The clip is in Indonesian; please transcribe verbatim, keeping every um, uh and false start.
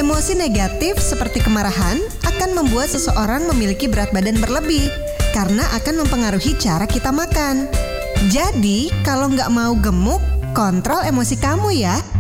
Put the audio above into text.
Emosi negatif seperti kemarahan akan membuat seseorang memiliki berat badan berlebih karena akan mempengaruhi cara kita makan. Jadi, kalau nggak mau gemuk, kontrol emosi kamu ya.